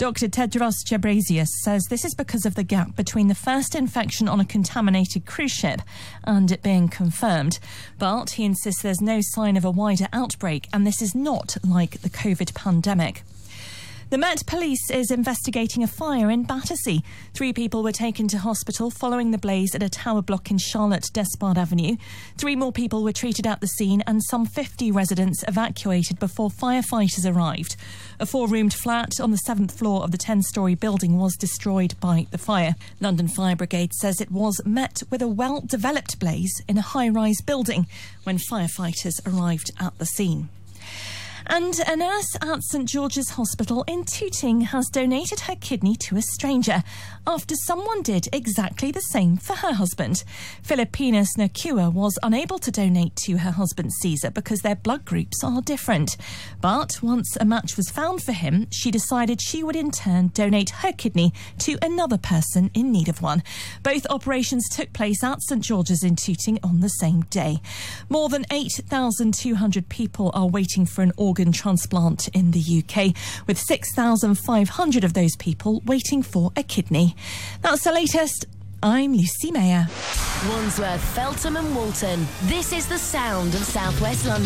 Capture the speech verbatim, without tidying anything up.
Doctor Tedros Ghebreyesus says this is because of the gap between the first infection on a contaminated cruise ship and it being confirmed. But he insists there's no sign of a wider outbreak, and this is not like the COVID pandemic. The Met Police is investigating a fire in Battersea. Three people were taken to hospital following the blaze at a tower block in Charlotte Despard Avenue. Three more people were treated at the scene and some fifty residents evacuated before firefighters arrived. A four-roomed flat on the seventh floor of the ten-storey building was destroyed by the fire. London Fire Brigade says it was met with a well-developed blaze in a high-rise building when firefighters arrived at the scene. And a nurse at St George's Hospital in Tooting has donated her kidney to a stranger after someone did exactly the same for her husband. Philippina Snakua was unable to donate to her husband Caesar because their blood groups are different. But once a match was found for him, she decided she would in turn donate her kidney to another person in need of one. Both operations took place at St George's in Tooting on the same day. More than eight thousand two hundred people are waiting for an organ organ transplant in the U K, with six thousand five hundred of those people waiting for a kidney. That's the latest. I'm Lucy Mayer. Wandsworth, Feltham and Walton. This is the sound of South West London.